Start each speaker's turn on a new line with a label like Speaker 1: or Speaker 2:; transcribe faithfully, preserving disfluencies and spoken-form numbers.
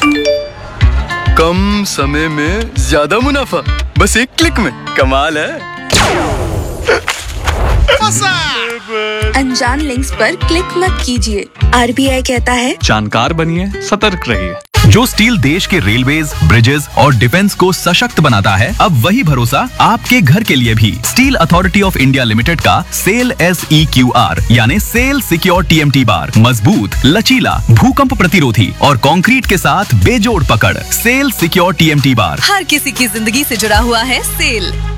Speaker 1: कम समय में ज्यादा मुनाफा, बस एक क्लिक में। कमाल है।
Speaker 2: अनजान लिंक्स पर क्लिक मत कीजिए। आरबीआई कहता है,
Speaker 3: जानकार बनिए, सतर्क रहिए।
Speaker 4: जो स्टील देश के रेलवेज, ब्रिजेस और डिफेंस को सशक्त बनाता है, अब वही भरोसा आपके घर के लिए भी। Steel authority of India limited का cell S E Q R यानी cell secure T M T bar मजबूत, लचीला, भूकंप प्रतिरोधी और कंक्रीट के साथ बेजोड़ पकड़। Cell secure T M T bar
Speaker 5: हर किसी की जिंदगी से जुड़ा हुआ है। सेल